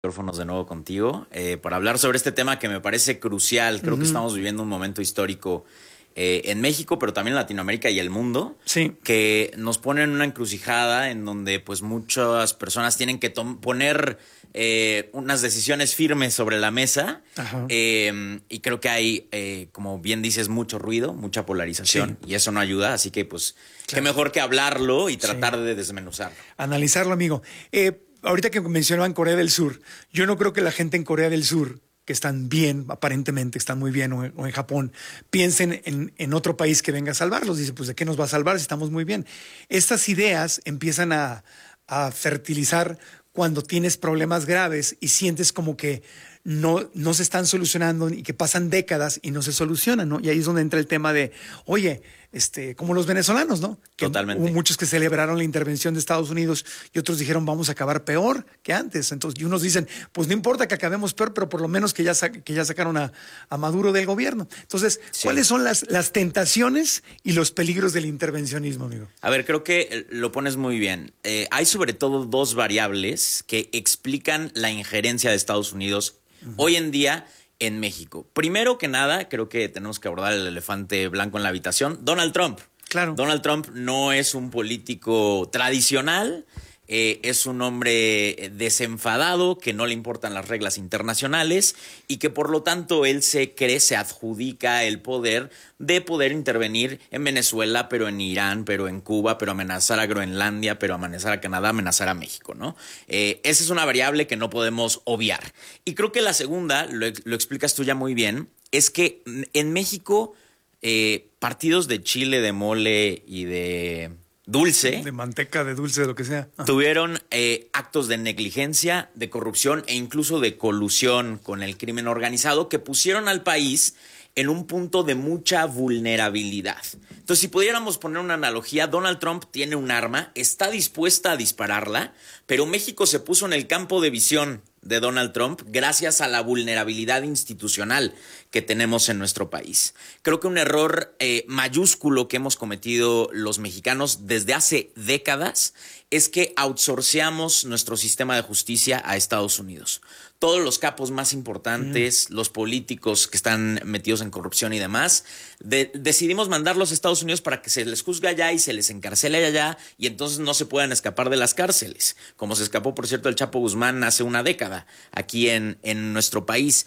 Micrófonos de nuevo contigo para hablar sobre este tema que me parece crucial. Creo que estamos viviendo un momento histórico en México, pero también en Latinoamérica y el mundo, Sí. que nos pone en una encrucijada en donde pues muchas personas tienen que poner unas decisiones firmes sobre la mesa. Ajá. Y creo que hay, como bien dices, mucho ruido, mucha polarización, y eso no ayuda, así que pues qué mejor que hablarlo y tratar de desmenuzarlo. Analizarlo, amigo. Ahorita que mencionaban Corea del Sur, yo no creo que la gente en Corea del Sur, que están bien, aparentemente están muy bien, o en Japón, piensen en otro país que venga a salvarlos. Dice, pues ¿de qué nos va a salvar si estamos muy bien? Estas ideas empiezan a fertilizar cuando tienes problemas graves y sientes como que no se están solucionando y que pasan décadas y no se solucionan, ¿no? Y ahí es donde entra el tema de, oye, como los venezolanos, ¿no? Que Totalmente. hubo muchos que celebraron la intervención de Estados Unidos y otros dijeron, vamos a acabar peor que antes. Entonces, y unos dicen, pues no importa que acabemos peor, pero por lo menos que ya sacaron a Maduro del gobierno. Entonces, Sí. ¿cuáles son las tentaciones y los peligros del intervencionismo, amigo? A ver, creo que lo pones muy bien. Hay sobre todo dos variables que explican la injerencia de Estados Unidos hoy en día en México. Primero que nada, creo que tenemos que abordar el elefante blanco en la habitación, Donald Trump. Claro. Donald Trump no es un político tradicional. Es un hombre desenfadado, que no le importan las reglas internacionales y que por lo tanto él se adjudica el poder de poder intervenir en Venezuela, pero en Irán, pero en Cuba, pero amenazar a Groenlandia, pero amenazar a Canadá, amenazar a México, ¿no? Esa es una variable que no podemos obviar. Y creo que la segunda, lo explicas tú ya muy bien, es que en México partidos de chile, de mole y de dulce, De manteca, de dulce, de lo que sea. tuvieron actos de negligencia, de corrupción e incluso de colusión con el crimen organizado que pusieron al país en un punto de mucha vulnerabilidad. Entonces, si pudiéramos poner una analogía, Donald Trump tiene un arma, está dispuesta a dispararla, pero México se puso en el campo de visión de Donald Trump gracias a la vulnerabilidad institucional que tenemos en nuestro país. Creo que un error mayúsculo que hemos cometido los mexicanos desde hace décadas es que outsourceamos nuestro sistema de justicia a Estados Unidos. Todos los capos más importantes, los políticos que están metidos en corrupción y demás, decidimos mandarlos a Estados Unidos para que se les juzgue allá y se les encarcele allá y entonces no se puedan escapar de las cárceles, como se escapó, por cierto, el Chapo Guzmán hace una década aquí en nuestro país.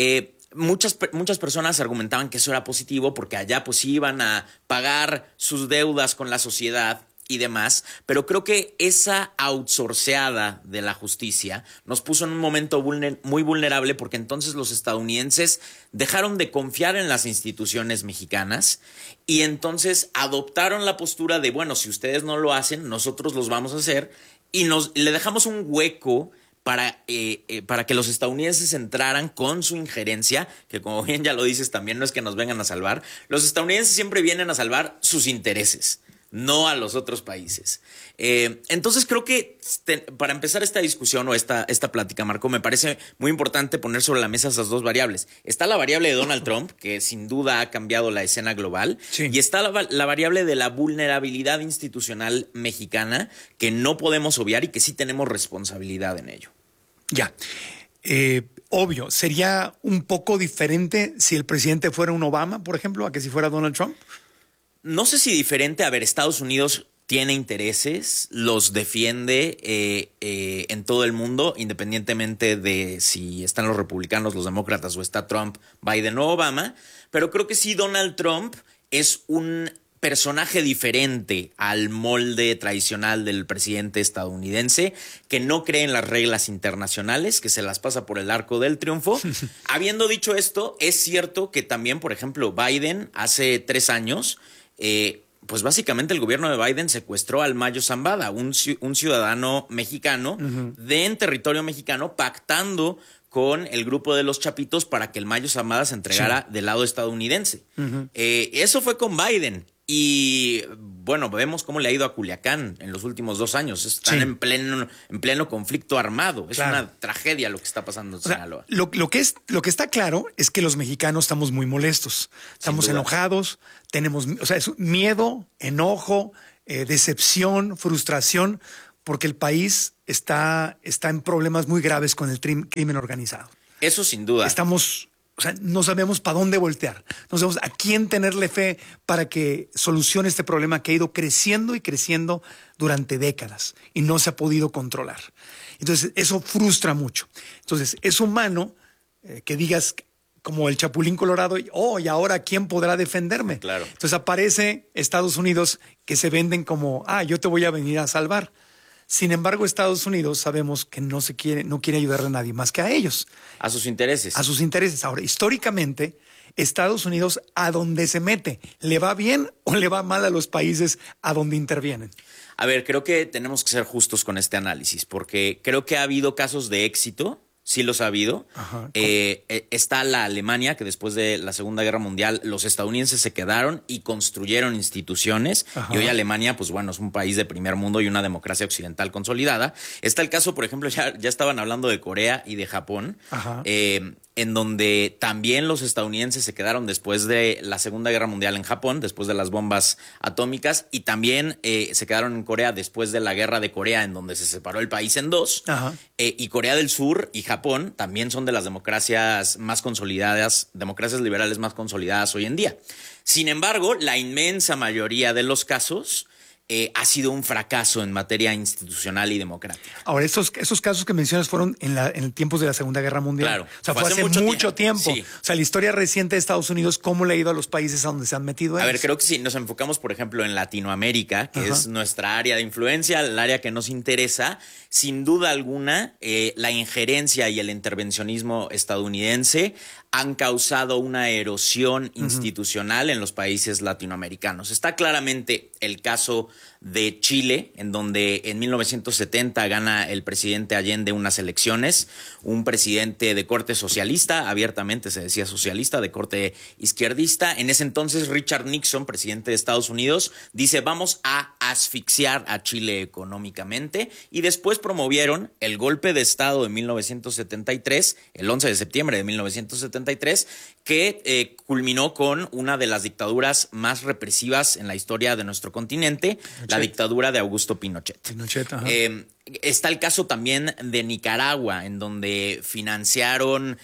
Muchas personas argumentaban que eso era positivo porque allá pues iban a pagar sus deudas con la sociedad y demás, pero creo que esa outsourceada de la justicia nos puso en un momento muy vulnerable porque entonces los estadounidenses dejaron de confiar en las instituciones mexicanas y entonces adoptaron la postura de, bueno, si ustedes no lo hacen, nosotros los vamos a hacer y le dejamos un hueco para que los estadounidenses entraran con su injerencia, que como bien ya lo dices, también no es que nos vengan a salvar. Los estadounidenses siempre vienen a salvar sus intereses, no a los otros países. Entonces creo que para empezar esta discusión o esta plática, Marco, me parece muy importante poner sobre la mesa esas dos variables. Está la variable de Donald Trump, que sin duda ha cambiado la escena global, Sí. y está la variable de la vulnerabilidad institucional mexicana, que no podemos obviar y que sí tenemos responsabilidad en ello. Ya. Obvio, sería un poco diferente si el presidente fuera un Obama, por ejemplo, a que si fuera Donald Trump. No sé si diferente. A ver, Estados Unidos tiene intereses, los defiende en todo el mundo, independientemente de si están los republicanos, los demócratas o está Trump, Biden o Obama. Pero creo que sí, Donald Trump es un personaje diferente al molde tradicional del presidente estadounidense, que no cree en las reglas internacionales, que se las pasa por el arco del triunfo. Habiendo dicho esto, es cierto que también, por ejemplo, Biden hace 3 años, pues básicamente el gobierno de Biden secuestró al Mayo Zambada, un ciudadano mexicano en territorio mexicano, pactando con el grupo de los Chapitos para que el Mayo Zambada se entregara del lado estadounidense. Eso fue con Biden. Y bueno, vemos cómo le ha ido a Culiacán en los últimos 2 años. Están en pleno conflicto armado. Es una tragedia lo que está pasando en Sinaloa. Lo que está claro es que los mexicanos estamos muy molestos. Estamos enojados, tenemos, es miedo, enojo, decepción, frustración, porque el país está en problemas muy graves con el crimen organizado. Eso sin duda. O sea, no sabemos para dónde voltear. No sabemos a quién tenerle fe para que solucione este problema que ha ido creciendo y creciendo durante décadas y no se ha podido controlar. Entonces, eso frustra mucho. Entonces, es humano que digas como el Chapulín Colorado, y ahora ¿quién podrá defenderme? Claro. Entonces aparece Estados Unidos que se venden como, yo te voy a venir a salvar. Sin embargo, Estados Unidos sabemos que no quiere ayudarle a nadie más que a ellos. A sus intereses. A sus intereses. Ahora, históricamente, Estados Unidos, a donde se mete, ¿le va bien o le va mal a los países a donde intervienen? A ver, creo que tenemos que ser justos con este análisis, porque creo que ha habido casos de éxito. Sí los ha habido. Está la Alemania, que después de la Segunda Guerra Mundial los estadounidenses se quedaron y construyeron instituciones. Ajá. Y hoy Alemania, pues bueno, es un país de primer mundo y una democracia occidental consolidada. Está el caso, por ejemplo, ya estaban hablando de Corea y de Japón, en donde también los estadounidenses se quedaron después de la Segunda Guerra Mundial en Japón, después de las bombas atómicas, y también se quedaron en Corea después de la Guerra de Corea, en donde se separó el país en dos. Y Corea del Sur y Japón también son de las democracias más consolidadas, democracias liberales más consolidadas hoy en día. Sin embargo, la inmensa mayoría de los casos ha sido un fracaso en materia institucional y democrática. Ahora, esos casos que mencionas fueron en tiempos de la Segunda Guerra Mundial. Claro. O sea, fue hace mucho tiempo. Sí. O sea, la historia reciente de Estados Unidos, ¿cómo le ha ido a los países a donde se han metido ellos? A ver, creo que si nos enfocamos, por ejemplo, en Latinoamérica, que es nuestra área de influencia, el área que nos interesa, sin duda alguna, la injerencia y el intervencionismo estadounidense han causado una erosión institucional en los países latinoamericanos. Está claramente el caso de Chile, en donde en 1970 gana el presidente Allende unas elecciones, un presidente de corte socialista, abiertamente se decía socialista, de corte izquierdista. En ese entonces Richard Nixon, presidente de Estados Unidos, dice vamos a asfixiar a Chile económicamente, y después promovieron el golpe de Estado de 1973, el 11 de septiembre de 1973, que culminó con una de las dictaduras más represivas en la historia de nuestro continente, la dictadura de Augusto Pinochet. Está el caso también de Nicaragua, en donde financiaron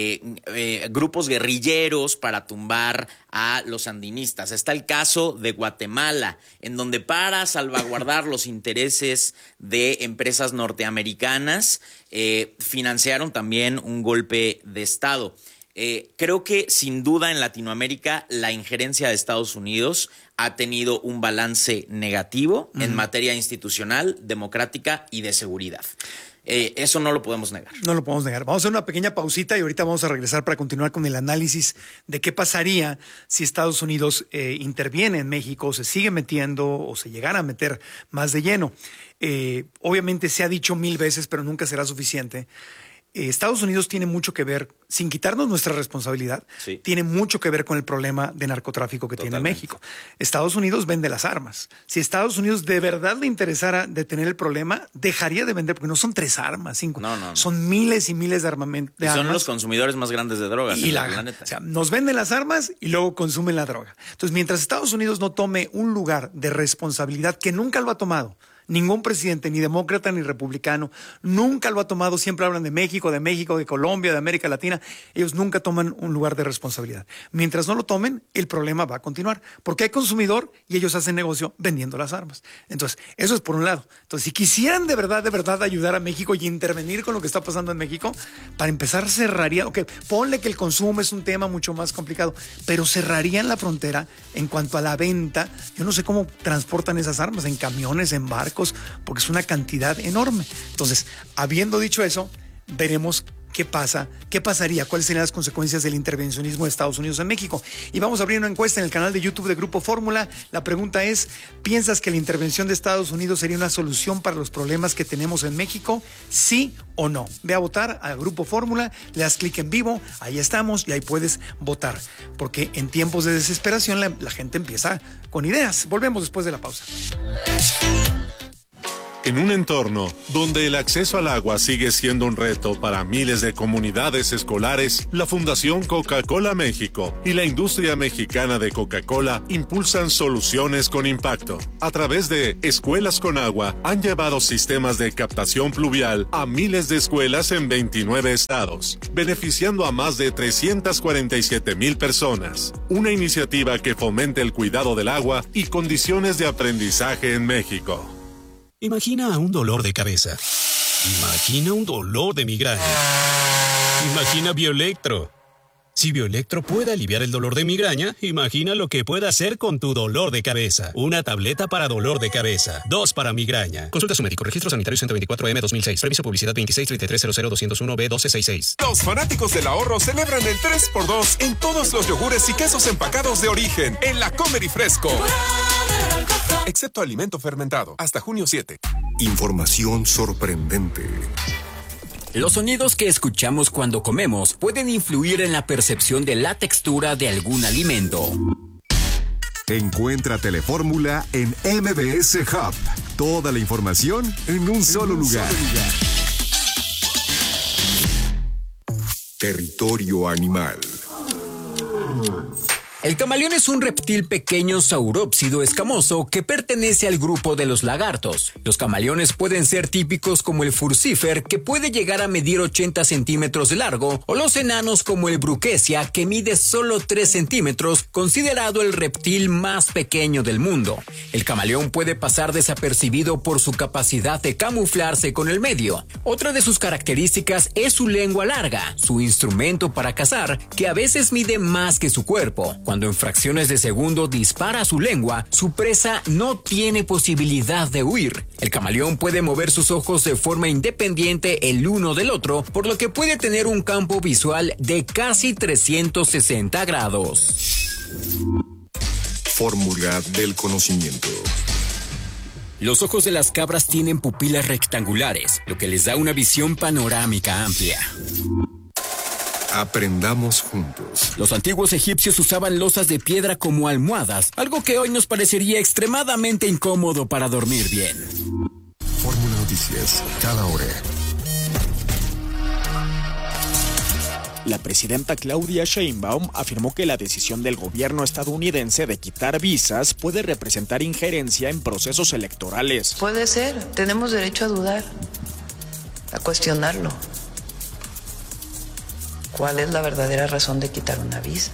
grupos guerrilleros para tumbar a los sandinistas. Está el caso de Guatemala, en donde para salvaguardar los intereses de empresas norteamericanas, financiaron también un golpe de Estado. Creo que sin duda en Latinoamérica la injerencia de Estados Unidos ha tenido un balance negativo en materia institucional, democrática y de seguridad. Eso no lo podemos negar. No lo podemos negar. Vamos a hacer una pequeña pausita y ahorita vamos a regresar para continuar con el análisis de qué pasaría si Estados Unidos interviene en México, o se sigue metiendo o se llegara a meter más de lleno. Obviamente se ha dicho 1000 veces, pero nunca será suficiente. Estados Unidos tiene mucho que ver, sin quitarnos nuestra responsabilidad, tiene mucho que ver con el problema de narcotráfico que tiene México. Estados Unidos vende las armas. Si Estados Unidos de verdad le interesara detener el problema, dejaría de vender, porque no son 3 armas, 5. No. Son miles y miles de armamentos. Son los consumidores más grandes de drogas en el planeta. O sea, nos venden las armas y luego consumen la droga. Entonces, mientras Estados Unidos no tome un lugar de responsabilidad, que nunca lo ha tomado, ningún presidente, ni demócrata ni republicano, nunca lo ha tomado. Siempre hablan de México, de Colombia, de América Latina. Ellos nunca toman un lugar de responsabilidad. Mientras no lo tomen, el problema va a continuar, porque hay consumidor y ellos hacen negocio vendiendo las armas. Entonces, eso es por un lado. Entonces, si quisieran de verdad ayudar a México y intervenir con lo que está pasando en México, para empezar cerraría, ponle que el consumo es un tema mucho más complicado, pero cerrarían la frontera en cuanto a la venta. Yo no sé cómo transportan esas armas, en camiones, en barcos, porque es una cantidad enorme. Entonces, habiendo dicho eso, veremos qué pasaría, cuáles serían las consecuencias del intervencionismo de Estados Unidos en México. Y vamos a abrir una encuesta en el canal de YouTube de Grupo Fórmula. La pregunta es, ¿piensas que la intervención de Estados Unidos sería una solución para los problemas que tenemos en México? ¿Sí o no? Ve a votar a Grupo Fórmula, le das clic en vivo, ahí estamos y ahí puedes votar. Porque en tiempos de desesperación la gente empieza con ideas. Volvemos después de la pausa. En un entorno donde el acceso al agua sigue siendo un reto para miles de comunidades escolares, la Fundación Coca-Cola México y la industria mexicana de Coca-Cola impulsan soluciones con impacto. A través de Escuelas con Agua, han llevado sistemas de captación pluvial a miles de escuelas en 29 estados, beneficiando a más de 347,000 personas. Una iniciativa que fomenta el cuidado del agua y condiciones de aprendizaje en México. Imagina un dolor de cabeza. Imagina un dolor de migraña. Imagina Bioelectro. Si Bioelectro puede aliviar el dolor de migraña, imagina lo que puede hacer con tu dolor de cabeza. Una tableta para dolor de cabeza. 2 para migraña. Consulta a su médico. Registro Sanitario 124M 2006. Permiso publicidad 2633000201B1266. Los fanáticos del ahorro celebran el 3x2 en todos los yogures y quesos empacados de origen en La Comer y Fresco. Excepto alimento fermentado. Hasta junio 7. Información sorprendente. Los sonidos que escuchamos cuando comemos pueden influir en la percepción de la textura de algún alimento. Encuentra Telefórmula en MBS Hub. Toda la información en un solo lugar. Territorio animal. El camaleón es un reptil pequeño saurópsido escamoso que pertenece al grupo de los lagartos. Los camaleones pueden ser típicos como el furcifer, que puede llegar a medir 80 centímetros de largo, o los enanos como el bruquesia, que mide solo 3 centímetros, considerado el reptil más pequeño del mundo. El camaleón puede pasar desapercibido por su capacidad de camuflarse con el medio. Otra de sus características es su lengua larga, su instrumento para cazar, que a veces mide más que su cuerpo. Cuando en fracciones de segundo dispara su lengua, su presa no tiene posibilidad de huir. El camaleón puede mover sus ojos de forma independiente el uno del otro, por lo que puede tener un campo visual de casi 360 grados. Fórmula del conocimiento. Los ojos de las cabras tienen pupilas rectangulares, lo que les da una visión panorámica amplia. Aprendamos juntos. Los antiguos egipcios usaban losas de piedra como almohadas, algo que hoy nos parecería extremadamente incómodo para dormir bien. Fórmula Noticias, cada hora. La presidenta Claudia Sheinbaum afirmó que la decisión del gobierno estadounidense de quitar visas puede representar injerencia en procesos electorales. Puede ser, tenemos derecho a dudar, a cuestionarlo. ¿Cuál es la verdadera razón de quitar una visa?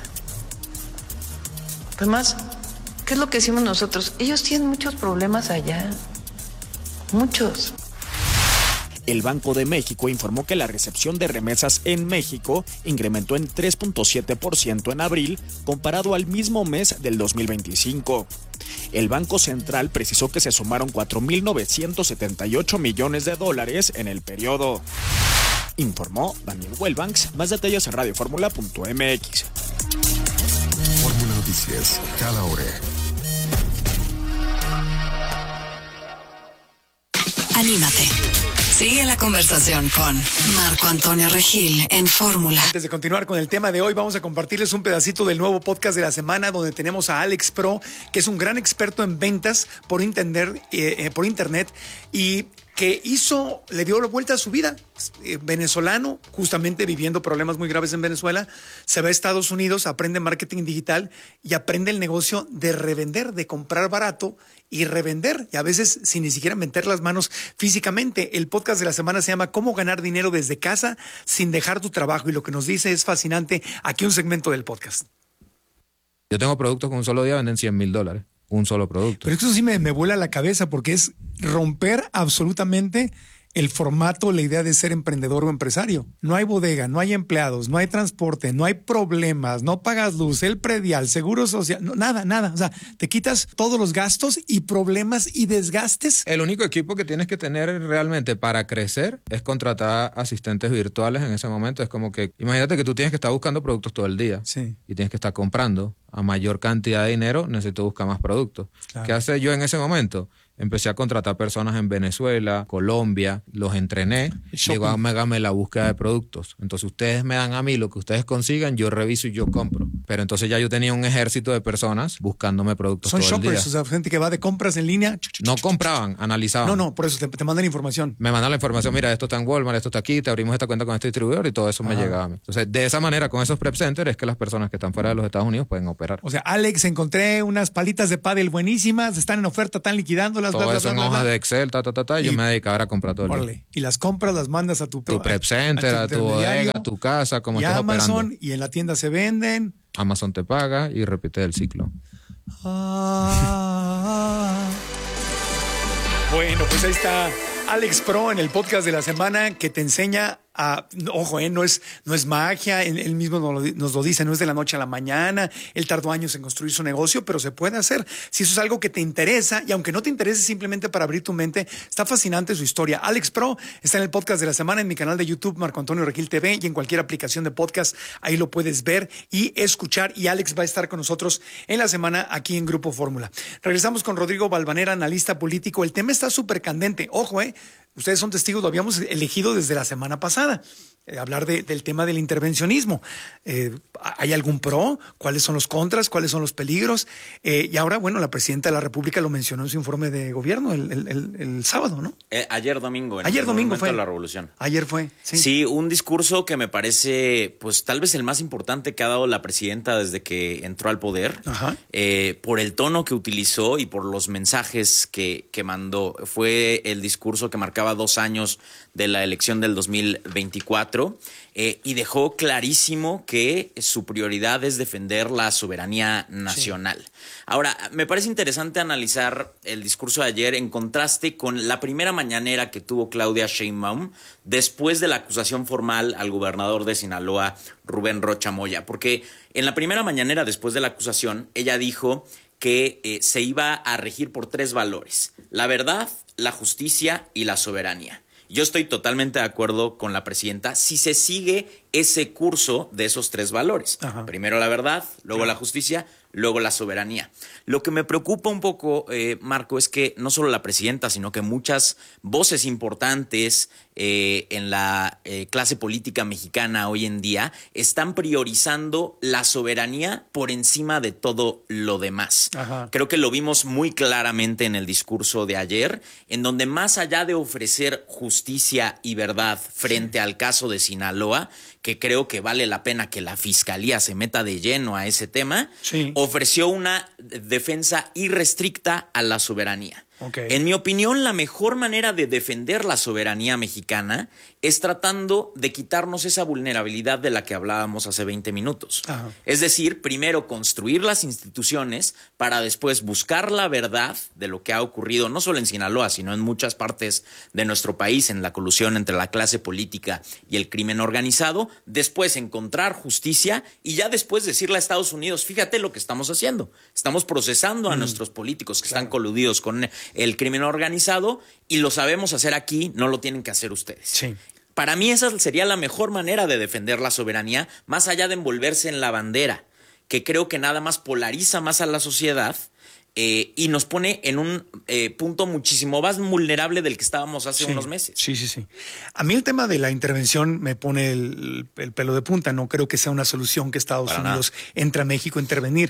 Además, ¿qué es lo que decimos nosotros? Ellos tienen muchos problemas allá, muchos. El Banco de México informó que la recepción de remesas en México incrementó en 3.7% en abril comparado al mismo mes del 2025. El Banco Central precisó que se sumaron 4.978 millones de dólares en el periodo. Informó Daniel Wellbanks. Más detalles en radioformula.mx. Fórmula Noticias, cada hora. Anímate. Sigue la conversación con Marco Antonio Regil en Fórmula. Antes de continuar con el tema de hoy, vamos a compartirles un pedacito del nuevo podcast de la semana, donde tenemos a Alex Pro, que es un gran experto en ventas por internet y que le dio la vuelta a su vida. Venezolano, justamente viviendo problemas muy graves en Venezuela, se va a Estados Unidos, aprende marketing digital y aprende el negocio de revender, de comprar barato y revender, y a veces sin ni siquiera meter las manos físicamente. El podcast de la semana se llama ¿Cómo ganar dinero desde casa sin dejar tu trabajo? Y lo que nos dice es fascinante. Aquí un segmento del podcast. Yo tengo productos que un solo día venden $100,000. Un solo producto. Pero eso sí me vuela la cabeza, porque es romper absolutamente el formato, la idea de ser emprendedor o empresario. No hay bodega, no hay empleados, no hay transporte, no hay problemas, no pagas luz, el predial, seguro social, no, nada. O sea, te quitas todos los gastos y problemas y desgastes. El único equipo que tienes que tener realmente para crecer es contratar asistentes virtuales en ese momento. Es como que, imagínate que tú tienes que estar buscando productos todo el día. Sí. Y tienes que estar comprando a mayor cantidad de dinero, necesito buscar más productos. Claro. ¿Qué hace yo en ese momento? empecé a contratar personas en Venezuela, Colombia, los entrené, luego hágame la búsqueda de productos. Entonces ustedes me dan a mí lo que ustedes consigan, yo reviso y yo compro. Pero entonces ya yo tenía un ejército de personas buscándome productos todo el día. Son shoppers, o sea, gente que va de compras en línea. No compraban, analizaban. No, por eso te mandan información. Me mandan la información, mira, esto está en Walmart, esto está aquí, te abrimos esta cuenta con este distribuidor y todo eso me llegaba a mí. Entonces, de esa manera, con esos prep centers es que las personas que están fuera de los Estados Unidos pueden operar. O sea, Alex, encontré unas palitas de pádel buenísimas, están en oferta, están liquidándolas. Todo eso en hojas de Excel, y yo me dedicaba a comprar todo el día. Y las compras las mandas a tu prep center, a tu bodega, a tu casa, como estés operando. Y Amazon, y en la tienda se venden. Amazon te paga y repite el ciclo. Bueno, pues ahí está Alex Pro en el podcast de la semana que te enseña a, ojo, no es magia, él mismo nos lo dice, no es de la noche a la mañana, él tardó años en construir su negocio, pero se puede hacer. Si eso es algo que te interesa, y aunque no te interese simplemente para abrir tu mente, está fascinante su historia. Alex Pro está en el podcast de la semana en mi canal de YouTube, Marco Antonio Regil TV, y en cualquier aplicación de podcast, ahí lo puedes ver y escuchar, y Alex va a estar con nosotros en la semana aquí en Grupo Fórmula. Regresamos con Rodrigo Balvanera, analista político. El tema está súper candente, ojo, ustedes son testigos, lo habíamos elegido desde la semana pasada. Hablar del tema del intervencionismo. ¿Hay algún pro? ¿Cuáles son los contras? ¿Cuáles son los peligros? Y ahora, bueno, la presidenta de la República lo mencionó en su informe de gobierno el sábado, ¿no? Ayer domingo. Ayer domingo fue. De la revolución. Ayer fue, sí. Sí, un discurso que me parece, pues tal vez el más importante que ha dado la presidenta desde que entró al poder. Ajá. Por el tono que utilizó y por los mensajes que mandó. Fue el discurso que marcaba 2 años de la elección del 2024 y dejó clarísimo que su prioridad es defender la soberanía nacional. Sí. Ahora, me parece interesante analizar el discurso de ayer en contraste con la primera mañanera que tuvo Claudia Sheinbaum después de la acusación formal al gobernador de Sinaloa, Rubén Rocha Moya, porque en la primera mañanera después de la acusación, ella dijo que se iba a regir por 3 valores: la verdad, la justicia y la soberanía. Yo estoy totalmente de acuerdo con la presidenta si se sigue ese curso de esos 3 valores. Ajá. Primero la verdad, luego la justicia, luego la soberanía. Lo que me preocupa un poco, Marco, es que no solo la presidenta, sino que muchas voces importantes en la clase política mexicana hoy en día están priorizando la soberanía por encima de todo lo demás. Ajá. Creo que lo vimos muy claramente en el discurso de ayer, en donde más allá de ofrecer justicia y verdad frente al caso de Sinaloa, que creo que vale la pena que la fiscalía se meta de lleno a ese tema, ofreció una defensa irrestricta a la soberanía. Okay. En mi opinión, la mejor manera de defender la soberanía mexicana es tratando de quitarnos esa vulnerabilidad de la que hablábamos hace 20 minutos. Ajá. Es decir, primero construir las instituciones para después buscar la verdad de lo que ha ocurrido, no solo en Sinaloa, sino en muchas partes de nuestro país, en la colusión entre la clase política y el crimen organizado, después encontrar justicia y ya después decirle a Estados Unidos, fíjate lo que estamos haciendo. Estamos procesando a nuestros políticos que están coludidos con el crimen organizado y lo sabemos hacer aquí, no lo tienen que hacer ustedes. Sí. Para mí esa sería la mejor manera de defender la soberanía, más allá de envolverse en la bandera, que creo que nada más polariza más a la sociedad y nos pone en un punto muchísimo más vulnerable del que estábamos hace unos meses. Sí. A mí el tema de la intervención me pone el pelo de punta. No creo que sea una solución que Estados Unidos entre a México a intervenir.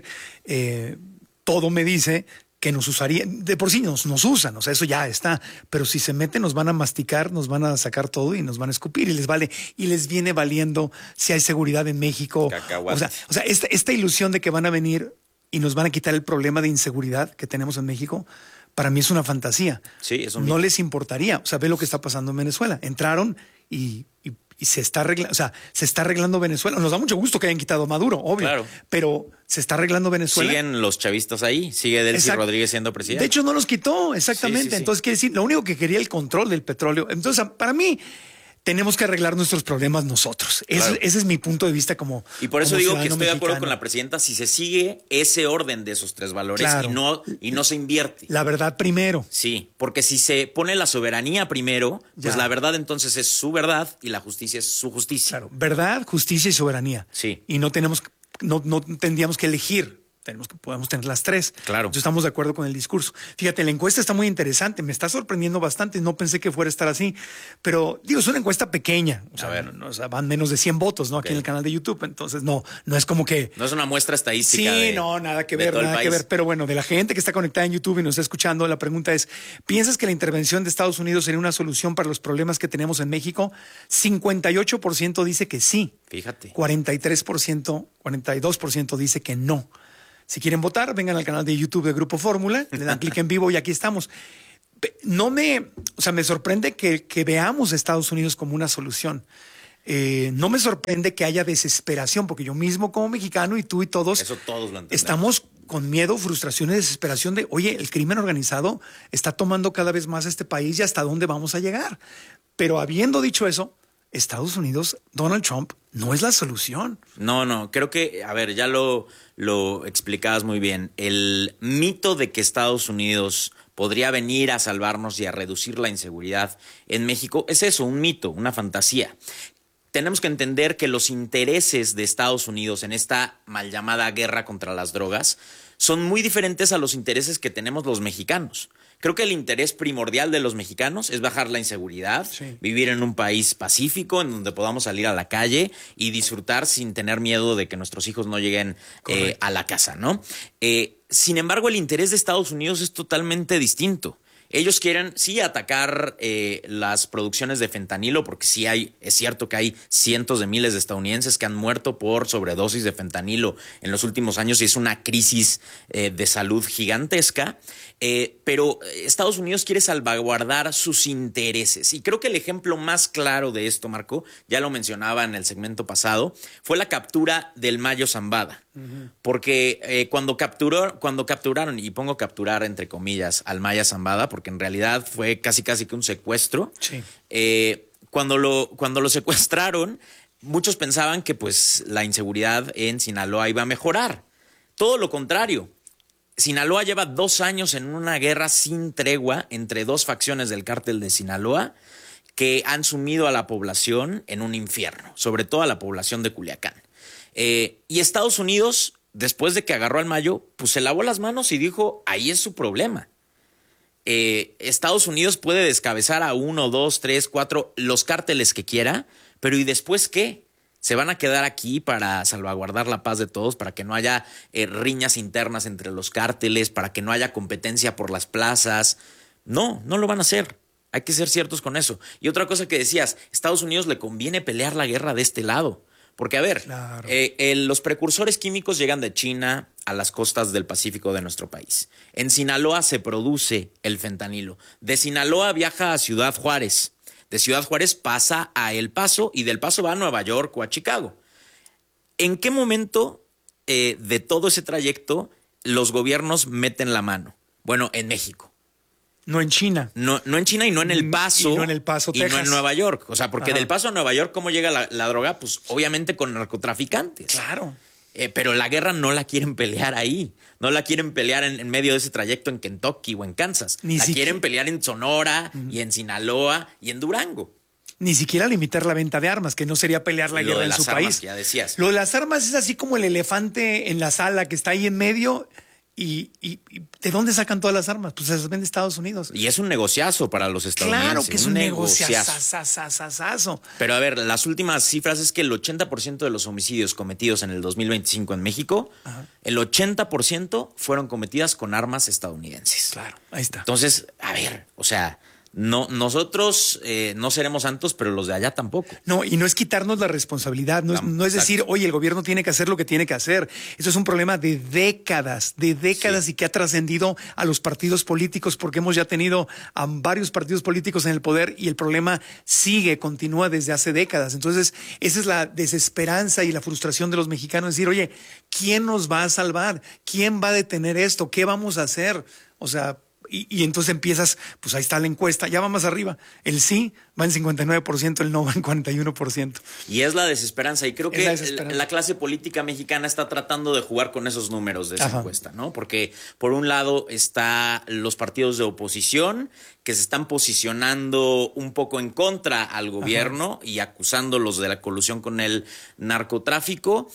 Todo me dice que nos usaría, de por sí nos usan, o sea, eso ya está, pero si se meten nos van a masticar, nos van a sacar todo y nos van a escupir y les viene valiendo si hay seguridad en México. O sea, esta ilusión de que van a venir y nos van a quitar el problema de inseguridad que tenemos en México, para mí es una fantasía. Sí, eso no les importaría. O sea, ve lo que está pasando en Venezuela. Entraron y se está arreglando, o sea, se está arreglando Venezuela. Nos da mucho gusto que hayan quitado a Maduro, obvio. Claro. Pero se está arreglando Venezuela. Siguen los chavistas ahí, sigue Delcy Rodríguez siendo presidente. De hecho, no los quitó, exactamente. Sí. Entonces, quiere decir, lo único que quería el control del petróleo. Entonces, para mí, tenemos que arreglar nuestros problemas nosotros. Ese es mi punto de vista como y por eso digo que estoy de acuerdo con la presidenta si se sigue ese orden de esos 3 valores y no se invierte. La verdad primero. Sí, porque si se pone la soberanía primero, pues la verdad entonces es su verdad y la justicia es su justicia. Claro, verdad, justicia y soberanía. Sí. Y no tendríamos que elegir podemos tener las tres. Claro. Entonces estamos de acuerdo con el discurso. Fíjate, la encuesta está muy interesante, me está sorprendiendo bastante, no pensé que fuera a estar así, pero digo, es una encuesta pequeña, o sea, van menos de 100 votos, ¿no? Aquí en el canal de YouTube, entonces no es como que... No es una muestra estadística. Sí, nada que ver, pero bueno, de la gente que está conectada en YouTube y nos está escuchando, la pregunta es, ¿piensas que la intervención de Estados Unidos sería una solución para los problemas que tenemos en México? 58% dice que sí. Fíjate. 42% dice que no. Si quieren votar, vengan al canal de YouTube de Grupo Fórmula, le dan clic en vivo y aquí estamos. Me sorprende que veamos a Estados Unidos como una solución. No me sorprende que haya desesperación, porque yo mismo como mexicano y tú y todos, eso todos lo entendemos, estamos con miedo, frustración y desesperación de, oye, el crimen organizado está tomando cada vez más este país y hasta dónde vamos a llegar. Pero habiendo dicho eso, Estados Unidos, Donald Trump, no es la solución. No, creo que, a ver, ya lo explicabas muy bien. El mito de que Estados Unidos podría venir a salvarnos y a reducir la inseguridad en México es eso, un mito, una fantasía. Tenemos que entender que los intereses de Estados Unidos en esta mal llamada guerra contra las drogas son muy diferentes a los intereses que tenemos los mexicanos. Creo que el interés primordial de los mexicanos es bajar la inseguridad, vivir en un país pacífico en donde podamos salir a la calle y disfrutar sin tener miedo de que nuestros hijos no lleguen a la casa, ¿no? Sin embargo, el interés de Estados Unidos es totalmente distinto. Ellos quieren, sí, atacar las producciones de fentanilo, porque sí es cierto que hay cientos de miles de estadounidenses que han muerto por sobredosis de fentanilo en los últimos años y es una crisis de salud gigantesca. Pero Estados Unidos quiere salvaguardar sus intereses. Y creo que el ejemplo más claro de esto, Marco, ya lo mencionaba en el segmento pasado, fue la captura del Mayo Zambada. Porque cuando capturaron, y pongo capturar entre comillas, al Maya Zambada, porque en realidad fue casi que un secuestro, cuando lo secuestraron, muchos pensaban que pues la inseguridad en Sinaloa iba a mejorar. Todo lo contrario. Sinaloa lleva 2 años en una guerra sin tregua entre dos facciones del cártel de Sinaloa que han sumido a la población en un infierno, sobre todo a la población de Culiacán. Y Estados Unidos, después de que agarró al Mayo, pues se lavó las manos y dijo, ahí es su problema. Estados Unidos puede descabezar a 1, 2, 3, 4, los cárteles que quiera, pero ¿y después qué? ¿Se van a quedar aquí para salvaguardar la paz de todos, para que no haya riñas internas entre los cárteles, para que no haya competencia por las plazas? No lo van a hacer. Hay que ser ciertos con eso. Y otra cosa que decías, Estados Unidos le conviene pelear la guerra de este lado. Porque, a ver, claro, los precursores químicos llegan de China a las costas del Pacífico de nuestro país. En Sinaloa se produce el fentanilo. De Sinaloa viaja a Ciudad Juárez. De Ciudad Juárez pasa a El Paso y del Paso va a Nueva York o a Chicago. ¿En qué momento de todo ese trayecto los gobiernos meten la mano? Bueno, en México. No en China. No en China y no en El Paso. Y no en El Paso, y Texas. no en Nueva York. O sea, porque del Paso a Nueva York, ¿cómo llega la droga? Pues obviamente con narcotraficantes. Claro. Pero la guerra no la quieren pelear ahí. No la quieren pelear en medio de ese trayecto en Kentucky o en Kansas. Quieren pelear en Sonora y en Sinaloa y en Durango. Ni siquiera limitar la venta de armas, que no sería pelear la guerra en su país. Ya decías. Lo de las armas es así como el elefante en la sala que está ahí en medio. ¿Y de dónde sacan todas las armas? Pues se las vende Estados Unidos. Y es un negociazo para los estadounidenses. Claro que es un negociazo. Pero a ver, las últimas cifras es que el 80% de los homicidios cometidos en el 2025 en México, el 80% fueron cometidas con armas estadounidenses. Claro, ahí está. Entonces, a ver, o sea, no, nosotros no seremos santos, pero los de allá tampoco. No, y no es quitarnos la responsabilidad, no es decir, oye, el gobierno tiene que hacer lo que tiene que hacer. Eso es un problema de décadas y que ha trascendido a los partidos políticos, porque hemos ya tenido a varios partidos políticos en el poder y el problema continúa desde hace décadas. Entonces, esa es la desesperanza y la frustración de los mexicanos, decir, oye, ¿quién nos va a salvar? ¿Quién va a detener esto? ¿Qué vamos a hacer? O sea, y entonces empiezas, pues ahí está la encuesta, ya va más arriba. El sí va en 59%, el no va en 41%. Y es la desesperanza. Y creo que la clase política mexicana está tratando de jugar con esos números de esa encuesta, ¿no? Porque por un lado está los partidos de oposición que se están posicionando un poco en contra al gobierno y acusándolos de la colusión con el narcotráfico,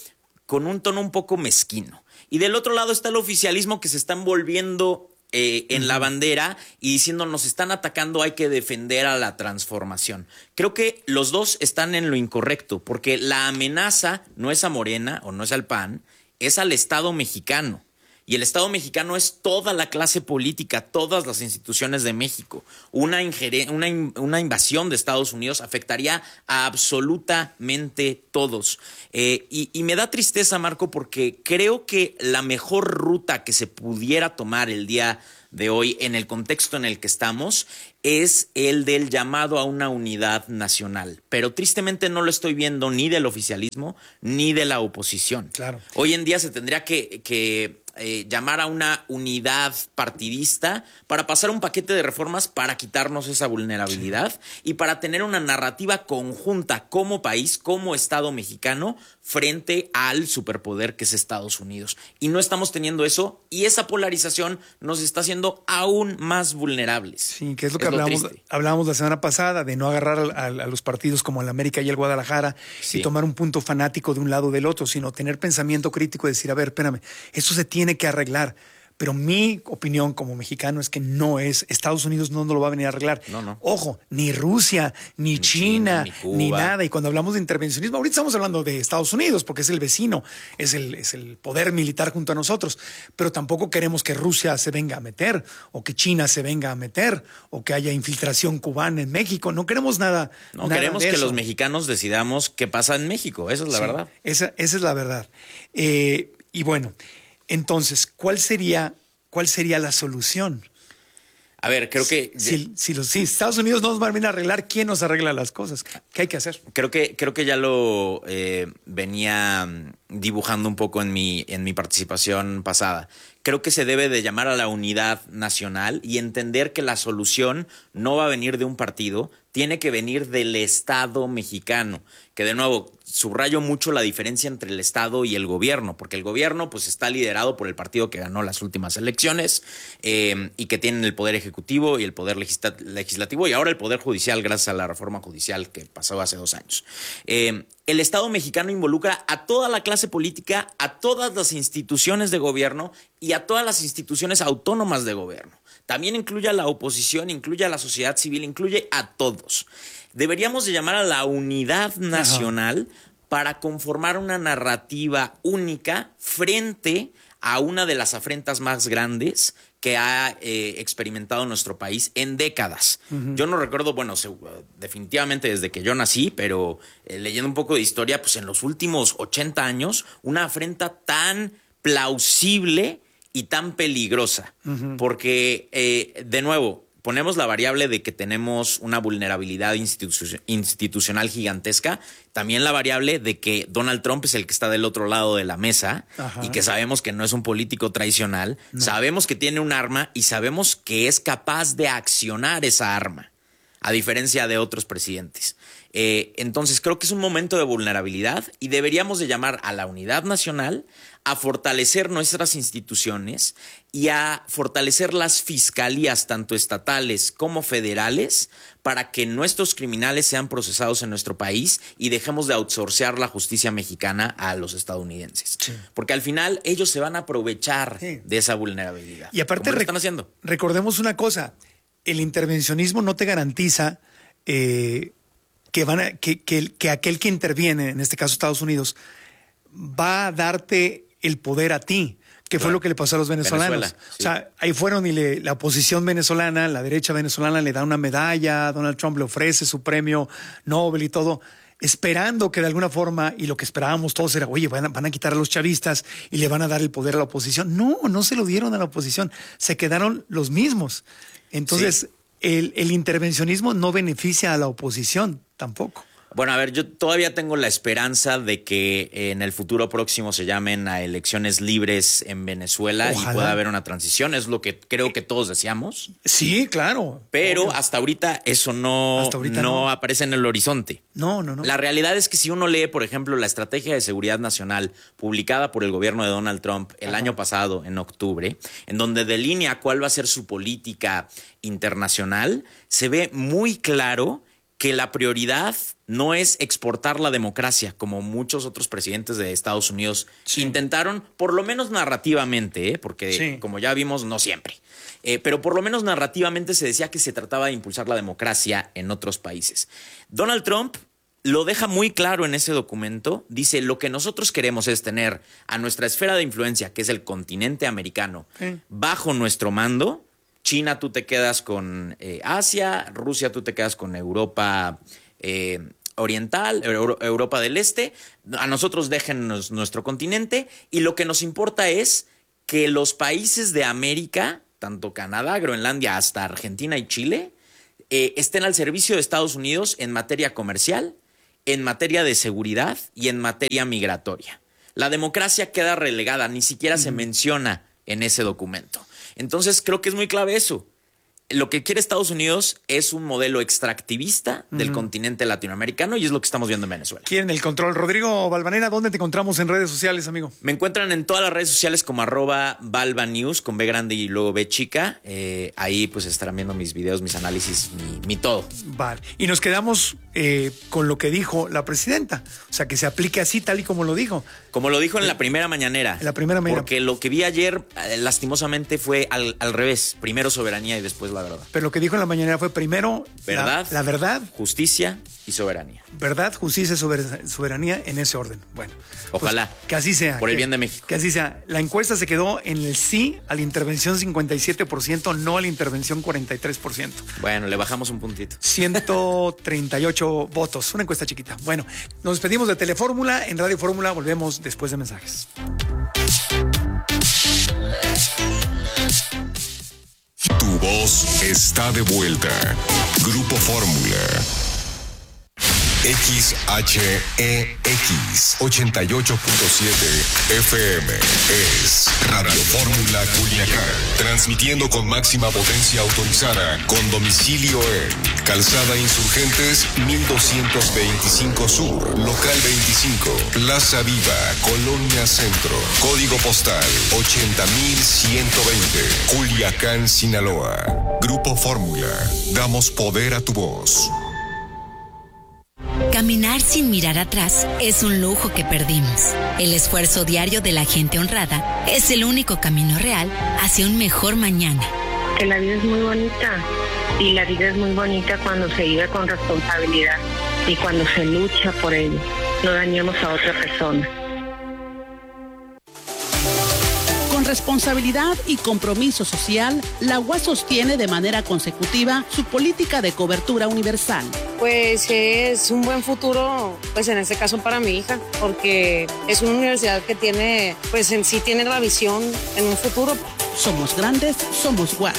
con un tono un poco mezquino. Y del otro lado está el oficialismo que se está envolviendo en la bandera y diciendo nos están atacando, hay que defender a la transformación. Creo que los dos están en lo incorrecto, porque la amenaza no es a Morena o no es al PAN, es al Estado mexicano. Y el Estado mexicano es toda la clase política, todas las instituciones de México. Una invasión de Estados Unidos afectaría a absolutamente todos. Y me da tristeza, Marco, porque creo que la mejor ruta que se pudiera tomar el día de hoy en el contexto en el que estamos es el del llamado a una unidad nacional. Pero tristemente no lo estoy viendo ni del oficialismo ni de la oposición. Claro. Hoy en día se tendría que llamar a una unidad partidista para pasar un paquete de reformas para quitarnos esa vulnerabilidad y para tener una narrativa conjunta como país, como Estado mexicano, frente al superpoder que es Estados Unidos. Y no estamos teniendo eso, y esa polarización nos está haciendo aún más vulnerables. Sí, que es lo que hablábamos la semana pasada, de no agarrar a los partidos como el América y el Guadalajara y tomar un punto fanático de un lado o del otro, sino tener pensamiento crítico y decir, a ver, espérame, eso se tiene que arreglar. Pero mi opinión como mexicano es que no es. Estados Unidos no lo va a venir a arreglar. No. Ojo, ni Rusia, ni China, ni Cuba, ni nada. Y cuando hablamos de intervencionismo, ahorita estamos hablando de Estados Unidos porque es el vecino, es el poder militar junto a nosotros. Pero tampoco queremos que Rusia se venga a meter, o que China se venga a meter, o que haya infiltración cubana en México. No queremos nada. No nada queremos de que eso. los mexicanos decidamos qué pasa en México. Esa es la verdad. Esa es la verdad. Y bueno, entonces, ¿cuál sería la solución? A ver, creo que Si Estados Unidos no nos va a venir a arreglar, ¿quién nos arregla las cosas? ¿Qué hay que hacer? Creo que ya lo venía dibujando un poco en mi participación pasada. Creo que se debe de llamar a la unidad nacional y entender que la solución no va a venir de un partido, tiene que venir del Estado mexicano. Que de nuevo, subrayo mucho la diferencia entre el Estado y el gobierno, porque el gobierno pues está liderado por el partido que ganó las últimas elecciones y que tienen el poder ejecutivo y el poder legislativo y ahora el poder judicial gracias a la reforma judicial que pasó hace 2 años. El Estado mexicano involucra a toda la clase política, a todas las instituciones de gobierno y a todas las instituciones autónomas de gobierno. También incluye a la oposición, incluye a la sociedad civil, incluye a todos. Deberíamos de llamar a la unidad nacional para conformar una narrativa única frente a una de las afrentas más grandes que ha experimentado nuestro país en décadas. Yo no recuerdo, definitivamente desde que yo nací, pero leyendo un poco de historia, pues en los últimos 80 años, una afrenta tan plausible y tan peligrosa. Porque, de nuevo, ponemos la variable de que tenemos una vulnerabilidad institucional gigantesca, también la variable de que Donald Trump es el que está del otro lado de la mesa y que sabemos que no es un político tradicional, sabemos que tiene un arma y sabemos que es capaz de accionar esa arma, a diferencia de otros presidentes. Entonces creo que es un momento de vulnerabilidad y deberíamos de llamar a la unidad nacional, a fortalecer nuestras instituciones y a fortalecer las fiscalías, tanto estatales como federales, para que nuestros criminales sean procesados en nuestro país y dejemos de outsourcear la justicia mexicana a los estadounidenses. Sí. Porque al final ellos se van a aprovechar de esa vulnerabilidad. Y aparte, ¿cómo lo están haciendo? Recordemos una cosa, el intervencionismo no te garantiza que aquel que interviene, en este caso Estados Unidos, va a darte el poder a ti, que fue lo que le pasó a los venezolanos. Sí. O sea, ahí fueron y la oposición venezolana, la derecha venezolana le da una medalla, Donald Trump le ofrece su premio Nobel y todo, esperando que de alguna forma, y lo que esperábamos todos era, oye, van a quitar a los chavistas y le van a dar el poder a la oposición. No se lo dieron a la oposición, se quedaron los mismos. Entonces, el intervencionismo no beneficia a la oposición tampoco. Bueno, a ver, yo todavía tengo la esperanza de que en el futuro próximo se llamen a elecciones libres en Venezuela. Ojalá. Y pueda haber una transición. Es lo que creo que todos deseamos. Sí, claro. Pero hasta ahorita eso no aparece en el horizonte. No. La realidad es que si uno lee, por ejemplo, la Estrategia de Seguridad Nacional publicada por el gobierno de Donald Trump el año pasado, en octubre, en donde delinea cuál va a ser su política internacional, se ve muy claro que la prioridad no es exportar la democracia, como muchos otros presidentes de Estados Unidos intentaron, por lo menos narrativamente, porque como ya vimos, no siempre. Pero por lo menos narrativamente se decía que se trataba de impulsar la democracia en otros países. Donald Trump lo deja muy claro en ese documento. Dice, lo que nosotros queremos es tener a nuestra esfera de influencia, que es el continente americano, bajo nuestro mando. China, tú te quedas con Asia. Rusia, tú te quedas con Europa oriental, Europa del Este. A nosotros déjennos nuestro continente. Y lo que nos importa es que los países de América, tanto Canadá, Groenlandia, hasta Argentina y Chile, estén al servicio de Estados Unidos en materia comercial, en materia de seguridad y en materia migratoria. La democracia queda relegada, ni siquiera se menciona en ese documento. Entonces creo que es muy clave eso. Lo que quiere Estados Unidos es un modelo extractivista del continente latinoamericano y es lo que estamos viendo en Venezuela. Quieren el control. Rodrigo Balvanera, ¿dónde te encontramos en redes sociales, amigo? Me encuentran en todas las redes sociales como @balvanews con B grande y luego B chica. Ahí pues estarán viendo mis videos, mis análisis, mi todo. Vale. Y nos quedamos con lo que dijo la presidenta. O sea, que se aplique así, tal y como lo dijo. Como lo dijo en la primera mañanera. En la primera mañanera. Porque lo que vi ayer, lastimosamente, fue al revés. Primero soberanía y después la verdad. Pero lo que dijo en la mañanera fue primero verdad, la verdad, justicia y soberanía. Verdad, justicia y soberanía en ese orden. Bueno, ojalá. Pues, que así sea. Por el bien de México. Que así sea. La encuesta se quedó en el sí a la intervención 57%, no a la intervención 43%. Bueno, le bajamos un puntito. 138 votos. Una encuesta chiquita. Bueno, nos despedimos de Telefórmula. En Radio Fórmula volvemos después de mensajes. Tu voz está de vuelta. Grupo Fórmula. XHEX 88.7 FM es Radio Fórmula Culiacán, transmitiendo con máxima potencia autorizada, con domicilio en Calzada Insurgentes 1225 Sur, Local 25, Plaza Viva, Colonia Centro, Código Postal 80120, Culiacán, Sinaloa. Grupo Fórmula, damos poder a tu voz. Caminar sin mirar atrás es un lujo que perdimos. El esfuerzo diario de la gente honrada es el único camino real hacia un mejor mañana. Que la vida es muy bonita y la vida es muy bonita cuando se vive con responsabilidad y cuando se lucha por ello. No dañemos a otra persona. Con responsabilidad y compromiso social, la UAS sostiene de manera consecutiva su política de cobertura universal. Pues es un buen futuro, pues en este caso para mi hija, porque es una universidad que tiene, pues en sí tiene la visión en un futuro. Somos grandes, somos UAS.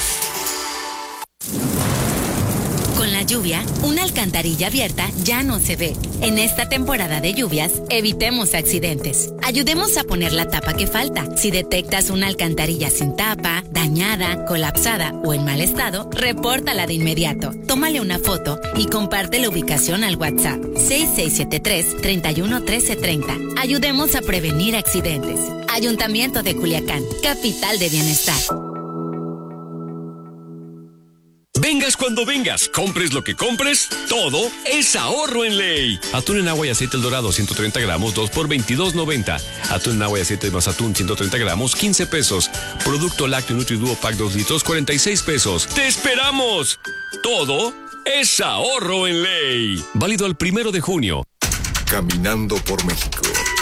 Con la lluvia, una alcantarilla abierta ya no se ve. En esta temporada de lluvias, evitemos accidentes. Ayudemos a poner la tapa que falta. Si detectas una alcantarilla sin tapa, dañada, colapsada o en mal estado, repórtala de inmediato. Tómale una foto y comparte la ubicación al WhatsApp 6673-311330. Ayudemos a prevenir accidentes. Ayuntamiento de Culiacán, capital de bienestar. Vengas cuando vengas, compres lo que compres, todo es ahorro en ley. Atún en agua y aceite El Dorado, 130 gramos, 2 por $22.90. Atún en agua y aceite más atún, 130 gramos, 15 pesos. Producto lácteo Nutriduo Pack 2 litros, 46 pesos. ¡Te esperamos! Todo es ahorro en ley. Válido al 1 de junio. Caminando por México.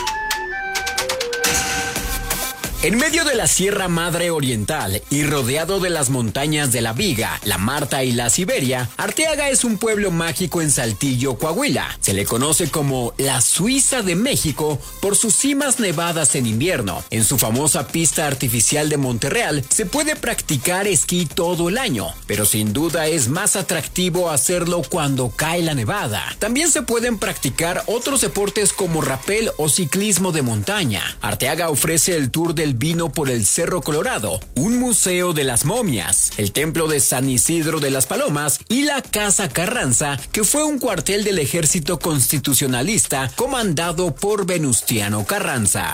En medio de la Sierra Madre Oriental y rodeado de las montañas de la Viga, la Marta y la Siberia, Arteaga es un pueblo mágico en Saltillo, Coahuila. Se le conoce como la Suiza de México por sus cimas nevadas en invierno. En su famosa pista artificial de Monterreal se puede practicar esquí todo el año, pero sin duda es más atractivo hacerlo cuando cae la nevada. También se pueden practicar otros deportes como rapel o ciclismo de montaña. Arteaga ofrece el tour del vino por el Cerro Colorado, un museo de las momias, el templo de San Isidro de las Palomas y la Casa Carranza, que fue un cuartel del ejército constitucionalista comandado por Venustiano Carranza.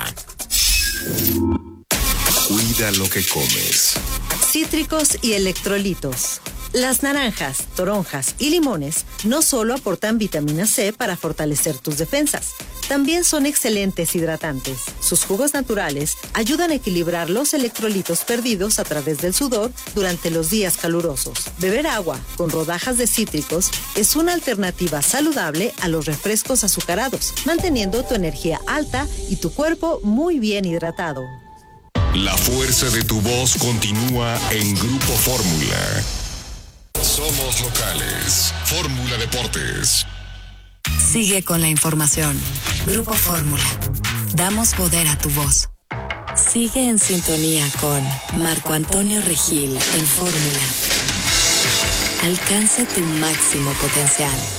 Cuida lo que comes. Cítricos y electrolitos. Las naranjas, toronjas y limones no solo aportan vitamina C para fortalecer tus defensas, también son excelentes hidratantes. Sus jugos naturales ayudan a equilibrar los electrolitos perdidos a través del sudor durante los días calurosos. Beber agua con rodajas de cítricos es una alternativa saludable a los refrescos azucarados, manteniendo tu energía alta y tu cuerpo muy bien hidratado. La fuerza de tu voz continúa en Grupo Fórmula. Somos locales. Fórmula Deportes. Sigue con la información. Grupo Fórmula. Damos poder a tu voz. Sigue en sintonía con Marco Antonio Regil en Fórmula. Alcanza tu máximo potencial.